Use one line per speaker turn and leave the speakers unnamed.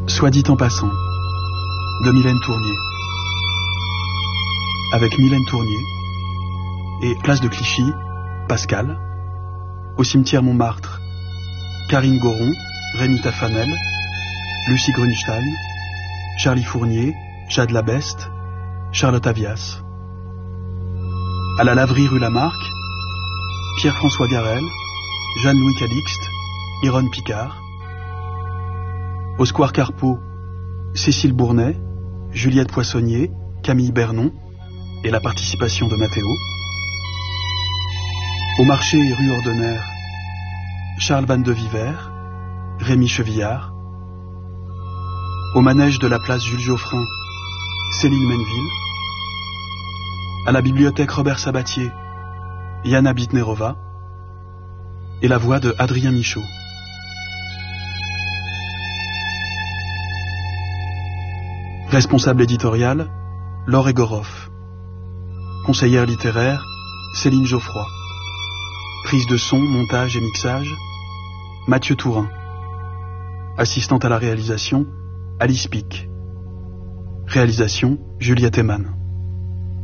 Soit dit en passant, de Mylène Tournier. Avec Mylène Tournier et place de Clichy, Pascal. Au cimetière Montmartre, Karine Goron, Rémi Tafanel, Lucie Grunstein, Charlie Fournier, Jade Labeste, Charlotte Avias. À la laverie rue Lamarck, Pierre-François Garel, Jeanne-Louis Calixte, Yronne Picard. Au square Carpeau, Cécile Bournay, Juliette Poissonnier, Camille Bernon et la participation de Mathéo. Au marché rue Ordonnaire, Charles Van de Viver, Rémi Chevillard. Au manège de la place Jules Geoffrin, Céline Menville. À la bibliothèque Robert Sabatier, Yana Bitnerova. Et la voix de Adrien Michaud. Responsable éditorial, Laure Egoroff. Conseillère littéraire, Céline Geoffroy. Prise de son, montage et mixage, Mathieu Tourin. Assistante à la réalisation, Alice Pic. Réalisation, Juliette Eman.